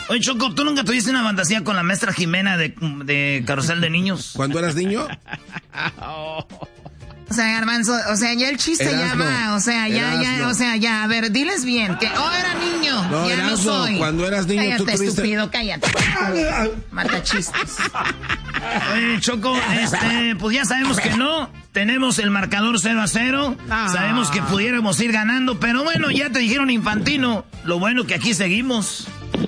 Oye, Choco, ¿tú nunca tuviste una fantasía con la maestra Jimena de Carrusel de Niños? ¿Cuándo eras niño? O sea, Garbanzo, o sea, ya el chiste Erasmo, ya va, o sea, ya, o sea, ya, a ver, diles bien, que, era niño, no, ya Erasmo, no soy. Cuando eras niño, cállate, tú tuviste... estúpido, cállate. Mata chistes. Oye, Choco, pues ya sabemos que no. Tenemos el marcador 0-0. Sabemos que pudiéramos ir ganando, pero bueno, ya te dijeron Infantino. Lo bueno que aquí seguimos.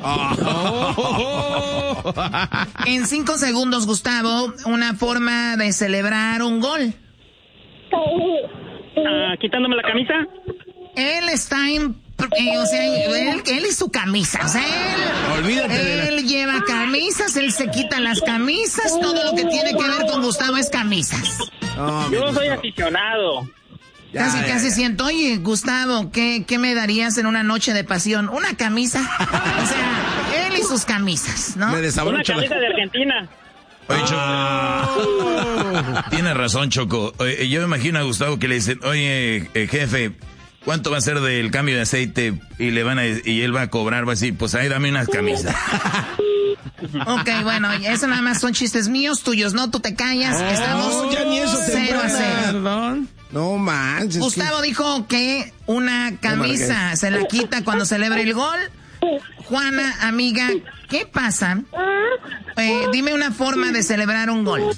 En 5 segundos, Gustavo, una forma de celebrar un gol. ¿Quitándome la camisa? Él está o sea, él y su camisa, o sea, él lleva camisas, él se quita las camisas, todo lo que tiene que ver con Gustavo es camisas. Yo soy aficionado. Casi siento, oye, Gustavo, ¿qué me darías en una noche de pasión? ¿Una camisa? O sea, él y sus camisas, ¿no? Una camisa de Argentina. Oye, Choco, tienes razón, Choco. Oye, yo me imagino a Gustavo que le dicen, oye, jefe, ¿cuánto va a ser del cambio de aceite? Y y él va a cobrar, va a decir, pues ahí dame unas camisas. Ok, bueno, eso nada más son chistes míos, tuyos, ¿no? Tú te callas, estamos ya ni eso 0-0. Perdón. No manches. Gustavo dijo que una camisa se la quita cuando celebra el gol. Juana, amiga, ¿qué pasa? Dime una forma de celebrar un gol.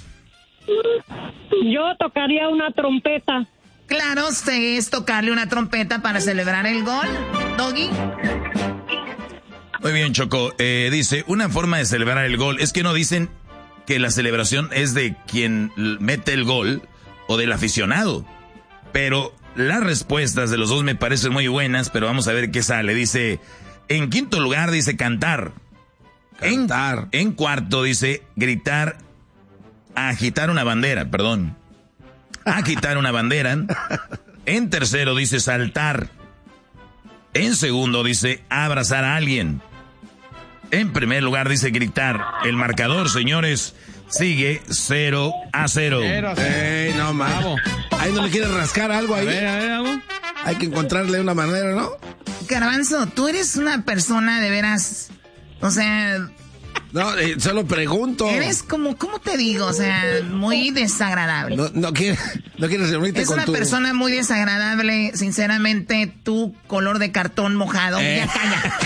Yo tocaría una trompeta. Claro, es tocarle una trompeta para celebrar el gol. Doggy. Muy bien, Choco. Dice, una forma de celebrar el gol. Es que no dicen que la celebración es de quien mete el gol o del aficionado. Pero las respuestas de los dos me parecen muy buenas, pero vamos a ver qué sale. Dice, en quinto lugar dice cantar. En cuarto dice gritar, agitar una bandera, perdón. Agitar una bandera. En tercero dice saltar. En segundo dice abrazar a alguien. En primer lugar dice gritar. El marcador, señores, sigue 0-0. Ey, no, mamo. Ahí no le quieres rascar algo ahí. A ver, vamos. Hay que encontrarle una manera, ¿no? Garbanzo, tú eres una persona de veras, o sea... No, solo pregunto. Eres como, ¿cómo te digo? O sea, muy desagradable. No quieres reunirte con tu... Es una persona muy desagradable, sinceramente, tu color de cartón mojado. Ya calla.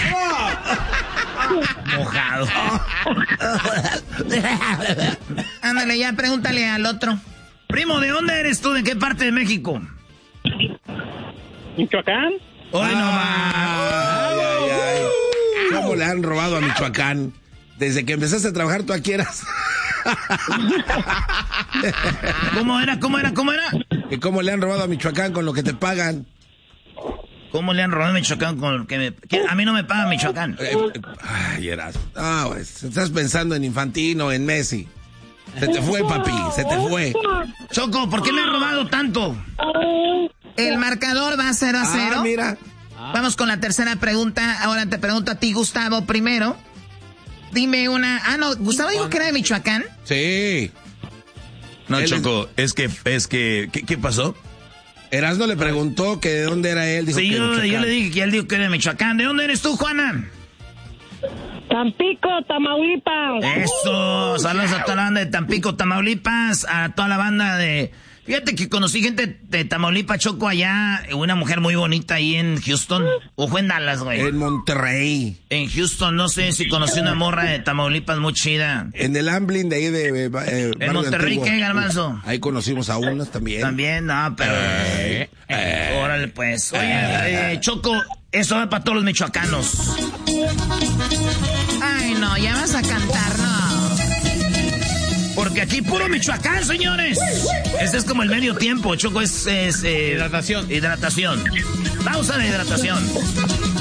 Mojado. Ándale, ya pregúntale al otro. Primo, ¿de dónde eres tú? ¿De qué parte de México? ¿Michoacán? ¡Ay, no Ay. ¿Cómo le han robado a Michoacán? Desde que empezaste a trabajar tú aquí eras. ¿Cómo era? ¿Y cómo le han robado a Michoacán con lo que te pagan? ¿Cómo le han robado a Michoacán con lo que a mí no me paga Michoacán? Ay, eras. Ah, pues, estás pensando en Infantino, en Messi. Se te fue, papi, se te fue. Choco, ¿por qué me han robado tanto? El marcador va 0-0. Ah, mira. Vamos con la tercera pregunta. Ahora te pregunto a ti, Gustavo, primero. Dime una... Ah, no, Gustavo dijo que era de Michoacán. Sí. No, Choco, es que... ¿Qué pasó? Erasmo le preguntó que de dónde era él. Dijo sí, que yo le dije que él dijo que era de Michoacán. ¿De dónde eres tú, Juana? Tampico, Tamaulipas. Eso, saludos a toda la banda de Tampico, Tamaulipas, a toda la banda de... Fíjate que conocí gente de Tamaulipas, Choco, allá, una mujer muy bonita ahí en Houston, o fue en Dallas, güey. En Monterrey. En Houston, no sé si conocí una morra de Tamaulipas muy chida. En el Amblin de ahí de en Monterrey, ¿qué, Garbanzo? Ahí conocimos a unas también. También, no, pero... órale, pues. Oye, Choco, eso va para todos los michoacanos. Ay, no, ya vas a cantar, no. Porque aquí puro Michoacán, señores. Este es como el medio tiempo, Choco, es hidratación. Hidratación. Pausa de hidratación.